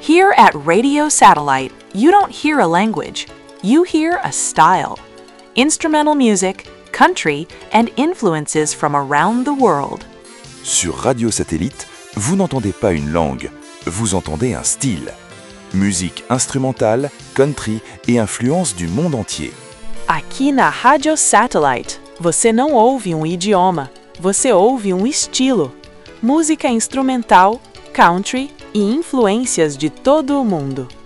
Here at Radio Satellite, you don't hear a language, you hear a style. Instrumental music, country, and influences from around the world. Sur Radio Satellite, vous n'entendez pas une langue, vous entendez un style. Musique instrumentale, country et influences du monde entier. Aqui na Radio Satellite, você não ouve um idioma, você ouve um estilo. Música instrumental, country e influências de todo o mundo.